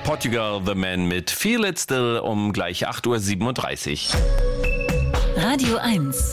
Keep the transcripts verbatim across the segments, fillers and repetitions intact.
Portugal The Man mit Feel It Still um gleich acht Uhr siebenunddreißig. Radio eins.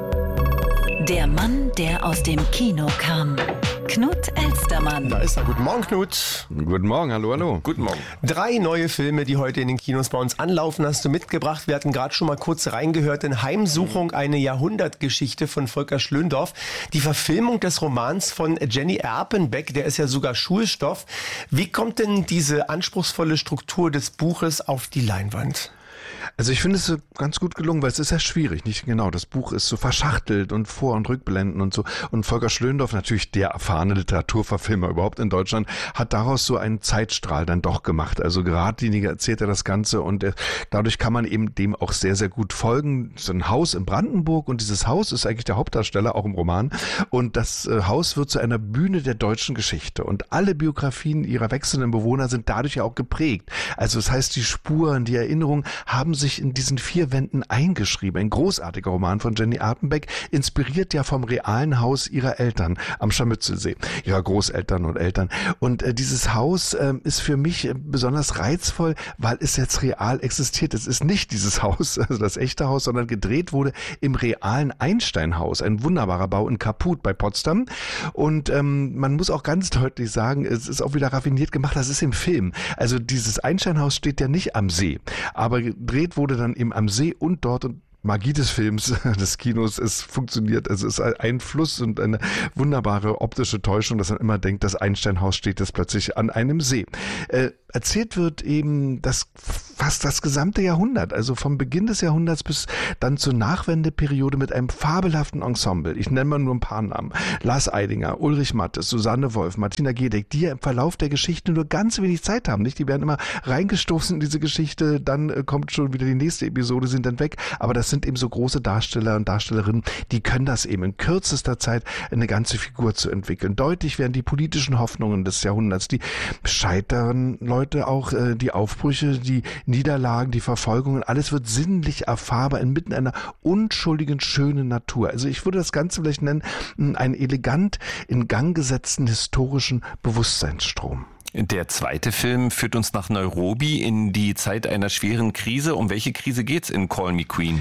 Der Mann, der aus dem Kino kam. Knut Elstermann. Da ist er. Guten Morgen, Knut. Guten Morgen, hallo, hallo. Guten Morgen. Drei neue Filme, die heute in den Kinos bei uns anlaufen, hast du mitgebracht. Wir hatten gerade schon mal kurz reingehört in Heimsuchung, eine Jahrhundertgeschichte von Volker Schlöndorff. Die Verfilmung des Romans von Jenny Erpenbeck, der ist ja sogar Schulstoff. Wie kommt denn diese anspruchsvolle Struktur des Buches auf die Leinwand? Also ich finde es ganz gut gelungen, weil es ist ja schwierig, nicht genau. Das Buch ist so verschachtelt und Vor- und Rückblenden und so. Und Volker Schlöndorff, natürlich der erfahrene Literaturverfilmer überhaupt in Deutschland, hat daraus so einen Zeitstrahl dann doch gemacht. Also geradliniger erzählt er das Ganze und er, dadurch kann man eben dem auch sehr, sehr gut folgen. So ein Haus in Brandenburg und dieses Haus ist eigentlich der Hauptdarsteller, auch im Roman. Und das äh, Haus wird zu einer Bühne der deutschen Geschichte. Und alle Biografien ihrer wechselnden Bewohner sind dadurch ja auch geprägt. Also das heißt, die Spuren, die Erinnerungen haben sich in diesen vier Wänden eingeschrieben. Ein großartiger Roman von Jenny Erpenbeck, inspiriert ja vom realen Haus ihrer Eltern am Scharmützelsee, ihrer Großeltern und Eltern. Und äh, dieses Haus äh, ist für mich äh, besonders reizvoll, weil es jetzt real existiert. Es ist nicht dieses Haus, also das echte Haus, sondern gedreht wurde im realen Einstein-Haus. Ein wunderbarer Bau in Kaput bei Potsdam. Und ähm, man muss auch ganz deutlich sagen, es ist auch wieder raffiniert gemacht, das ist im Film. Also dieses Einstein-Haus steht ja nicht am See, aber gedreht wurde dann eben am See und dort und Magie des Films, des Kinos, es funktioniert, es ist ein Fluss und eine wunderbare optische Täuschung, dass man immer denkt, das Einsteinhaus steht jetzt plötzlich an einem See. Äh, erzählt wird eben das fast das gesamte Jahrhundert, also vom Beginn des Jahrhunderts bis dann zur Nachwendeperiode mit einem fabelhaften Ensemble. Ich nenne mal nur ein paar Namen. Lars Eidinger, Ulrich Mattes, Susanne Wolf, Martina Gedeck, die ja im Verlauf der Geschichte nur ganz wenig Zeit haben, nicht? Die werden immer reingestoßen in diese Geschichte, dann äh, kommt schon wieder die nächste Episode, sind dann weg, aber das sind eben so große Darsteller und Darstellerinnen, die können das eben in kürzester Zeit eine ganze Figur zu entwickeln. Deutlich werden die politischen Hoffnungen des Jahrhunderts, die scheitern Leute auch, äh, die Aufbrüche, die Niederlagen, die Verfolgungen, alles wird sinnlich erfahrbar inmitten einer unschuldigen, schönen Natur. Also ich würde das Ganze vielleicht nennen, einen elegant in Gang gesetzten historischen Bewusstseinsstrom. Der zweite Film führt uns nach Nairobi in die Zeit einer schweren Krise. Um welche Krise geht's in Call Me Queen?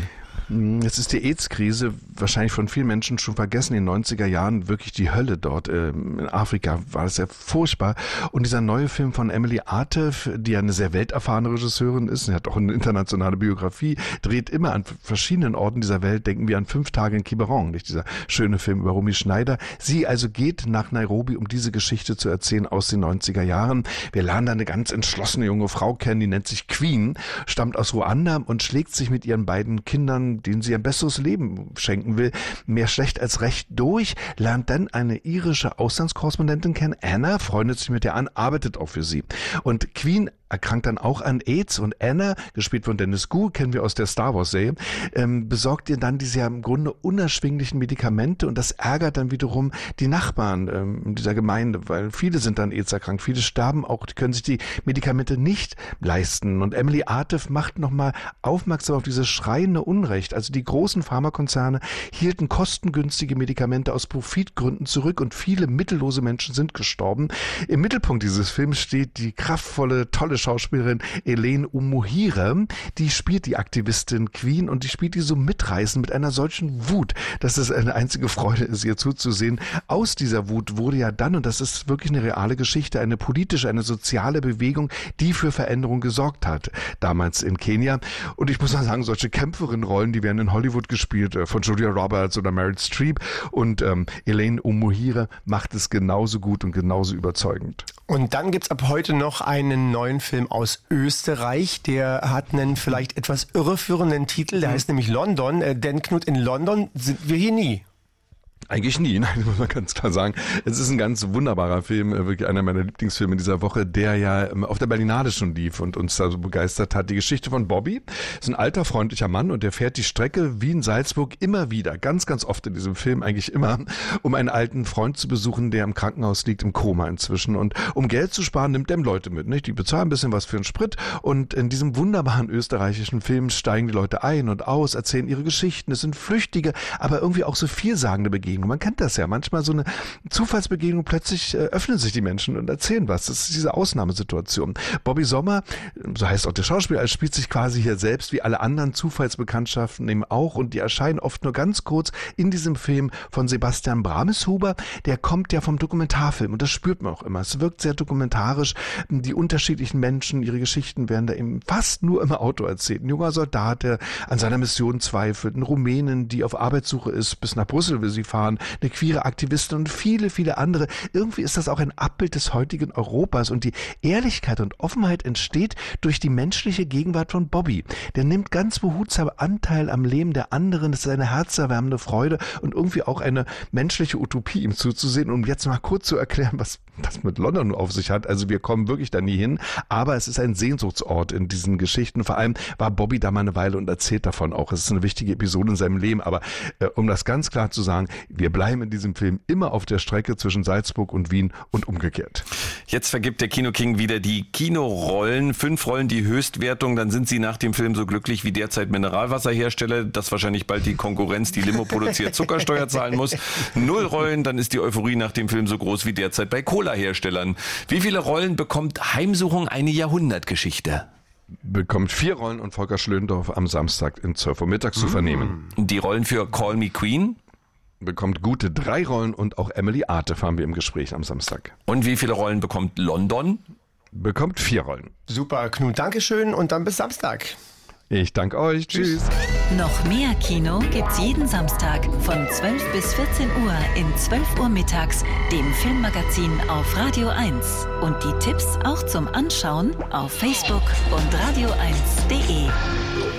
Es ist die AIDS-Krise, wahrscheinlich von vielen Menschen schon vergessen, in den neunziger Jahren wirklich die Hölle dort. In Afrika war es ja furchtbar. Und dieser neue Film von Emily Artef, die ja eine sehr welterfahrene Regisseurin ist, sie hat auch eine internationale Biografie, dreht immer an verschiedenen Orten dieser Welt, denken wir an Fünf Tage in Quiberon, nicht dieser schöne Film über Romy Schneider. Sie also geht nach Nairobi, um diese Geschichte zu erzählen aus den neunziger Jahren. Wir lernen da eine ganz entschlossene junge Frau kennen, die nennt sich Queen, stammt aus Ruanda und schlägt sich mit ihren beiden Kindern, denen sie ein besseres Leben schenken will, mehr schlecht als recht durch, lernt dann eine irische Auslandskorrespondentin kennen, Anna, freundet sich mit ihr an, arbeitet auch für sie. Und Queen erkrankt dann auch an AIDS und Anna, gespielt von Dennis Gu, kennen wir aus der Star Wars Serie, ähm, besorgt ihr dann diese ja im Grunde unerschwinglichen Medikamente und das ärgert dann wiederum die Nachbarn ähm, dieser Gemeinde, weil viele sind dann AIDS erkrankt, viele sterben auch, die können sich die Medikamente nicht leisten und Emily Artef macht nochmal aufmerksam auf dieses schreiende Unrecht. Also die großen Pharmakonzerne hielten kostengünstige Medikamente aus Profitgründen zurück und viele mittellose Menschen sind gestorben. Im Mittelpunkt dieses Films steht die kraftvolle, tolle Schauspielerin Elaine Umuhire, die spielt die Aktivistin Queen und die spielt die so mitreißend mit einer solchen Wut, dass es eine einzige Freude ist, ihr zuzusehen. Aus dieser Wut wurde ja dann, und das ist wirklich eine reale Geschichte, eine politische, eine soziale Bewegung, die für Veränderung gesorgt hat, damals in Kenia. Und ich muss mal sagen, solche Kämpferinnenrollen, die werden in Hollywood gespielt, von Julia Roberts oder Meryl Streep und ähm, Elaine Umuhire macht es genauso gut und genauso überzeugend. Und dann gibt's ab heute noch einen neuen Film aus Österreich, der hat einen vielleicht etwas irreführenden Titel, der mhm. heißt nämlich London, äh, denn Knut, in London sind wir hier nie. Eigentlich nie, nein, muss man ganz klar sagen. Es ist ein ganz wunderbarer Film, wirklich einer meiner Lieblingsfilme dieser Woche, der ja auf der Berlinale schon lief und uns da so begeistert hat. Die Geschichte von Bobby ist ein alter, freundlicher Mann und der fährt die Strecke Wien-Salzburg immer wieder, ganz, ganz oft in diesem Film eigentlich immer, um einen alten Freund zu besuchen, der im Krankenhaus liegt, im Koma inzwischen. Und um Geld zu sparen, nimmt er ihm Leute mit, nicht? Die bezahlen ein bisschen was für einen Sprit und in diesem wunderbaren österreichischen Film steigen die Leute ein und aus, erzählen ihre Geschichten. Es sind flüchtige, aber irgendwie auch so vielsagende Begegnungen. Zufallsbegegnung. Man kennt das ja. Manchmal so eine Zufallsbegegnung, plötzlich äh, öffnen sich die Menschen und erzählen was. Das ist diese Ausnahmesituation. Bobby Sommer, so heißt auch der Schauspieler, spielt sich quasi hier selbst wie alle anderen Zufallsbekanntschaften eben auch und die erscheinen oft nur ganz kurz in diesem Film von Sebastian Brameshuber. Der kommt ja vom Dokumentarfilm und das spürt man auch immer. Es wirkt sehr dokumentarisch. Die unterschiedlichen Menschen, ihre Geschichten werden da eben fast nur im Auto erzählt. Ein junger Soldat, der an seiner Mission zweifelt, eine Rumänin, die auf Arbeitssuche ist, bis nach Brüssel will sie fahren, eine queere Aktivistin und viele, viele andere. Irgendwie ist das auch ein Abbild des heutigen Europas und die Ehrlichkeit und Offenheit entsteht durch die menschliche Gegenwart von Bobby. Der nimmt ganz behutsam Anteil am Leben der anderen. Das ist eine herzerwärmende Freude und irgendwie auch eine menschliche Utopie, ihm zuzusehen. Um jetzt mal kurz zu erklären, was das mit London auf sich hat. Also wir kommen wirklich da nie hin, aber es ist ein Sehnsuchtsort in diesen Geschichten. Vor allem war Bobby da mal eine Weile und erzählt davon auch. Es ist eine wichtige Episode in seinem Leben, aber äh, um das ganz klar zu sagen, wir bleiben in diesem Film immer auf der Strecke zwischen Salzburg und Wien und umgekehrt. Jetzt vergibt der Kino-King wieder die Kinorollen. Fünf Rollen die Höchstwertung, dann sind Sie nach dem Film so glücklich wie derzeit Mineralwasserhersteller, dass wahrscheinlich bald die Konkurrenz, die Limo produziert, Zuckersteuer zahlen muss. Null Rollen, dann ist die Euphorie nach dem Film so groß wie derzeit bei Cola-Herstellern. Wie viele Rollen bekommt Heimsuchung eine Jahrhundertgeschichte? Bekommt vier Rollen und Volker Schlöndorff am Samstag in zwölf Uhr mittags zu vernehmen. Die Rollen für Call Me Queen? Bekommt gute drei Rollen und auch Emily Artef haben wir im Gespräch am Samstag. Und wie viele Rollen bekommt London? Bekommt vier Rollen. Super, Knut, Dankeschön und dann bis Samstag. Ich danke euch. Tschüss. Noch mehr Kino gibt's jeden Samstag von zwölf bis vierzehn Uhr in zwölf Uhr mittags, dem Filmmagazin auf Radio eins. Und die Tipps auch zum Anschauen auf Facebook und radio eins punkt de.